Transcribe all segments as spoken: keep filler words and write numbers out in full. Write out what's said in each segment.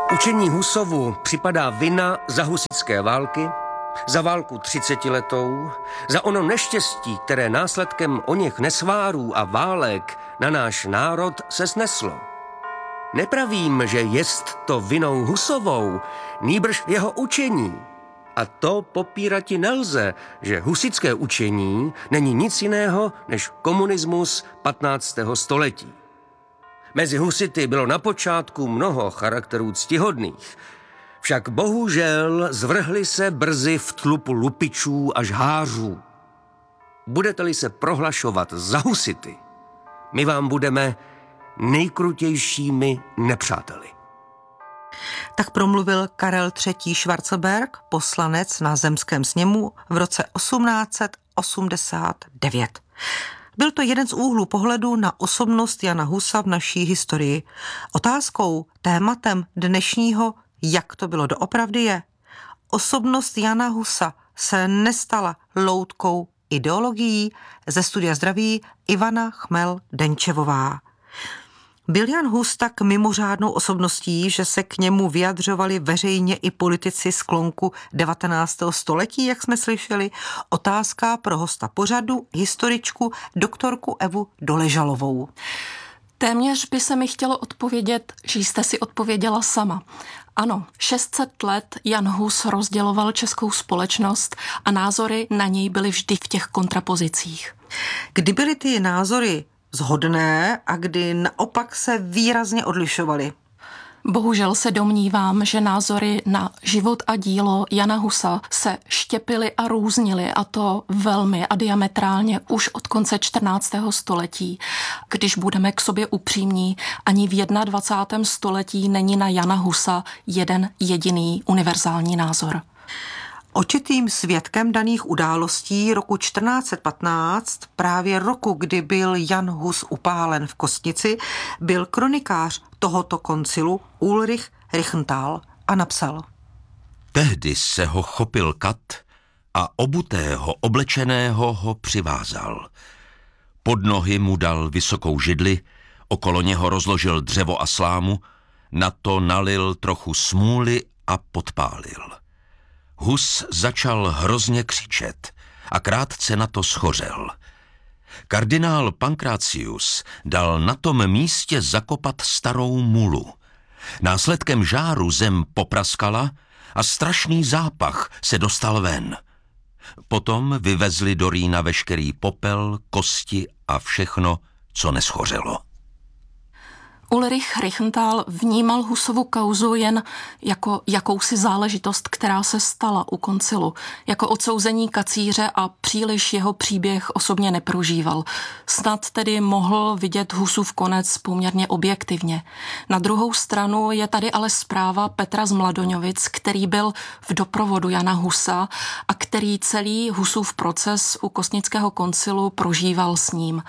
Učení Husovu připadá vina za husitské války, za válku třicetiletou, za ono neštěstí, které následkem oněch nesvárů a válek na náš národ se sneslo. Nepravím, že jest to vinou Husovou, nýbrž jeho učení. A to popírati nelze, že husitské učení není nic jiného než komunismus patnáctého století. Mezi husity bylo na počátku mnoho charakterů ctihodných, však bohužel zvrhli se brzy v tlupu lupičů a žhářů. Budete-li se prohlašovat za husity, my vám budeme nejkrutějšími nepřáteli. Tak promluvil Karel třetí. Schwarzenberg, poslanec na zemském sněmu v roce osmnáct set osmdesát devět. Byl to jeden z úhlů pohledu na osobnost Jana Husa v naší historii. Otázkou, tématem dnešního Jak to bylo doopravdy je, osobnost Jana Husa se nestala loutkou ideologií. Ze Studia zdraví Ivana Chmel-Denčevová. Byl Jan Hus tak mimořádnou osobností, že se k němu vyjadřovali veřejně i politici sklonku devatenáctého století, jak jsme slyšeli? Otázka pro hosta pořadu, historičku, doktorku Evu Doležalovou. Téměř by se mi chtělo odpovědět, že jste si odpověděla sama. Ano, šest set let Jan Hus rozděloval českou společnost a názory na něj byly vždy v těch kontrapozicích. Kdy byly ty názory shodné a kdy naopak se výrazně odlišovaly? Bohužel se domnívám, že názory na život a dílo Jana Husa se štěpily a různily, a to velmi a diametrálně už od konce čtrnáctého století. Když budeme k sobě upřímní, ani v dvacátém prvním století není na Jana Husa jeden jediný univerzální názor. Očitým svědkem daných událostí roku čtrnáct set patnáct, právě roku, kdy byl Jan Hus upálen v Kostnici, byl kronikář tohoto koncilu Ulrich Riechenthal a napsal: Tehdy se ho chopil kat a obutého, oblečeného ho přivázal. Pod nohy mu dal vysokou židli, okolo něho rozložil dřevo a slámu, na to nalil trochu smůly a podpálil. Hus začal hrozně křičet a krátce na to schořel. Kardinál Pancratius dal na tom místě zakopat starou mulu. Následkem žáru zem popraskala a strašný zápach se dostal ven. Potom vyvezli do Rýna veškerý popel, kosti a všechno, co neschořelo. Ulrich Riechenthal vnímal Husovu kauzu jen jako jakousi záležitost, která se stala u koncilu, jako odsouzení kacíře, a příliš jeho příběh osobně neprožíval. Snad tedy mohl vidět Husův konec poměrně objektivně. Na druhou stranu je tady ale zpráva Petra z Mladoňovic, který byl v doprovodu Jana Husa a který celý Husův proces u Kostnického koncilu prožíval s ním.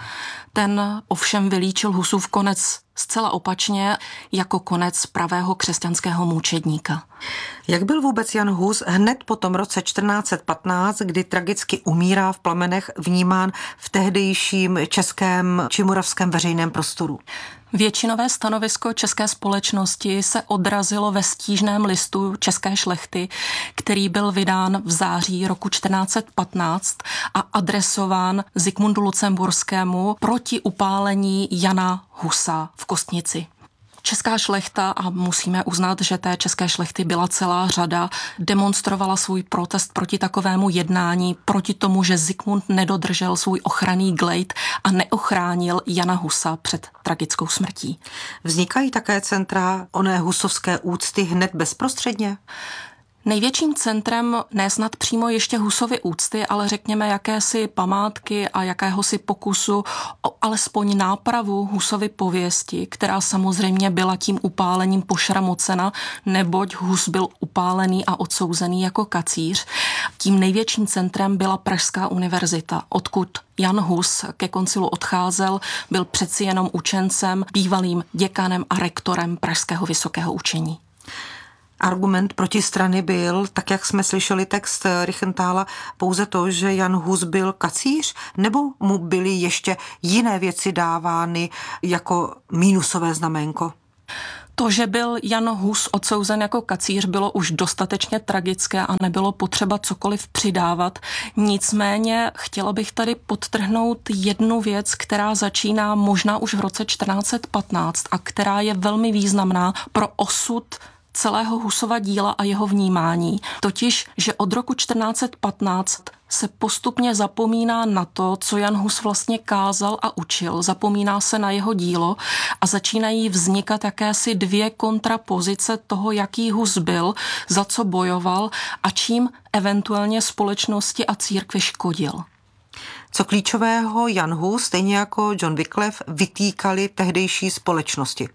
Ten ovšem vylíčil Husův konec zcela opačně, jako konec pravého křesťanského mučedníka. Jak byl vůbec Jan Hus hned po tom roce čtrnáct set patnáct, kdy tragicky umírá v plamenech, vnímán v tehdejším českém či moravském veřejném prostoru? Většinové stanovisko české společnosti se odrazilo ve stížném listu české šlechty, který byl vydán v září roku čtrnáct set patnáct a adresován Zikmundu Lucemburskému proti upálení Jana Husa v Kostnici. Česká šlechta, a musíme uznat, že té české šlechty byla celá řada, demonstrovala svůj protest proti takovému jednání, proti tomu, že Zikmund nedodržel svůj ochranný glejt a neochránil Jana Husa před tragickou smrtí. Vznikají také centra oné husovské úcty hned bezprostředně? Největším centrem ne snad přímo ještě Husovy úcty, ale řekněme jakési památky a jakéhosi pokusu o alespoň nápravu Husovy pověsti, která samozřejmě byla tím upálením pošramocena, neboť Hus byl upálený a odsouzený jako kacíř. Tím největším centrem byla Pražská univerzita, odkud Jan Hus ke koncilu odcházel, byl přeci jenom učencem, bývalým děkanem a rektorem Pražského vysokého učení. Argument protistrany byl, tak jak jsme slyšeli text Riechenthala, pouze to, že Jan Hus byl kacíř, nebo mu byly ještě jiné věci dávány jako mínusové znaménko? To, že byl Jan Hus odsouzen jako kacíř, bylo už dostatečně tragické a nebylo potřeba cokoliv přidávat. Nicméně chtěla bych tady podtrhnout jednu věc, která začíná možná už v roce čtrnáct patnáct a která je velmi významná pro osud celého Husova díla a jeho vnímání. Totiž, že od roku čtrnáct patnáct se postupně zapomíná na to, co Jan Hus vlastně kázal a učil. Zapomíná se na jeho dílo a začínají vznikat jakési dvě kontrapozice toho, jaký Hus byl, za co bojoval a čím eventuálně společnosti a církvi škodil. Co klíčového Jan Hus, stejně jako John Wycliffe, vytýkali tehdejší společnosti?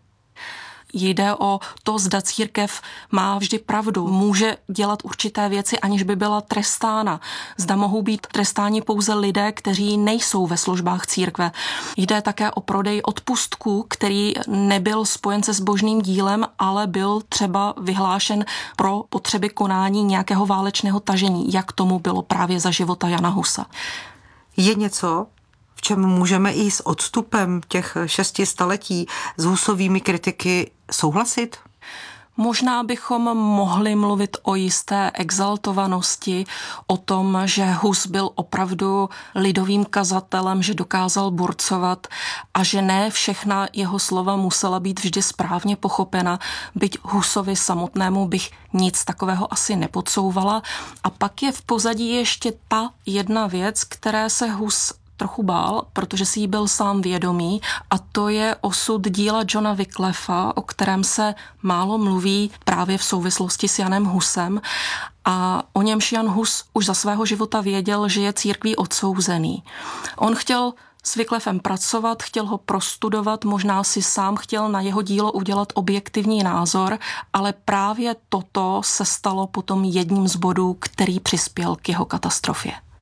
Jde o to, zda církev má vždy pravdu, může dělat určité věci, aniž by byla trestána. Zda mohou být trestáni pouze lidé, kteří nejsou ve službách církve. Jde také o prodej odpustků, který nebyl spojen se zbožným dílem, ale byl třeba vyhlášen pro potřeby konání nějakého válečného tažení, jak tomu bylo právě za života Jana Husa. Je něco, v čem můžeme i s odstupem těch šesti staletí s Husovými kritiky souhlasit? Možná bychom mohli mluvit o jisté exaltovanosti, o tom, že Hus byl opravdu lidovým kazatelem, že dokázal burcovat a že ne všechna jeho slova musela být vždy správně pochopena, byť Husovi samotnému bych nic takového asi nepodsouvala. A pak je v pozadí ještě ta jedna věc, které se Hus trochu bál, protože si jí byl sám vědomý, a to je osud díla Johna Wycliffa, o kterém se málo mluví právě v souvislosti s Janem Husem, a o němž Jan Hus už za svého života věděl, že je církví odsouzený. On chtěl s Wycliffem pracovat, chtěl ho prostudovat, možná si sám chtěl na jeho dílo udělat objektivní názor, ale právě toto se stalo potom jedním z bodů, který přispěl k jeho katastrofě.